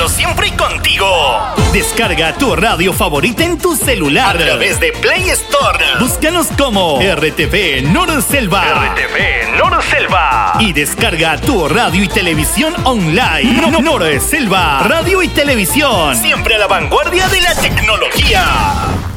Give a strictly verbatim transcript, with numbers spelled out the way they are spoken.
radio siempre contigo. Descarga tu radio favorita en tu celular a través de Play Store. Búscanos como R T V Norselva. R T V Norselva. Y descarga tu radio y televisión online. No, Norselva, radio y televisión. Siempre a la vanguardia de la tecnología.